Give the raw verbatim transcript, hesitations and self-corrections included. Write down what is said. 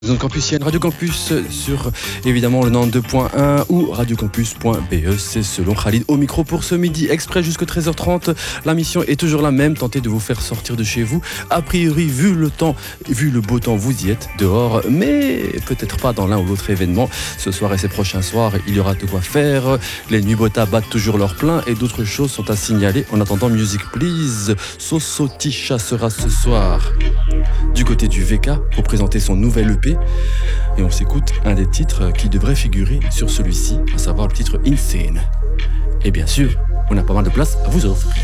Zone Campusienne, Radio Campus sur évidemment le quatre-vingt-deux point un ou radiocampus point b e. C'est selon Khalid au micro pour ce midi exprès jusqu'à treize heures trente. La mission est toujours la même, tenter de vous faire sortir de chez vous. A priori, vu le temps, vu le beau temps, vous y êtes dehors, mais peut-être pas dans l'un ou l'autre événement. Ce soir et ces prochains soirs, il y aura de quoi faire. Les nuits Bota battent toujours leur plein et d'autres choses sont à signaler. En attendant, Music Please, Soso Tisha sera ce soir du côté du V K pour présenter son nouvel E P. Et on s'écoute un des titres qui devrait figurer sur celui-ci, à savoir le titre Insane. Et bien sûr, on a pas mal de place à vous offrir.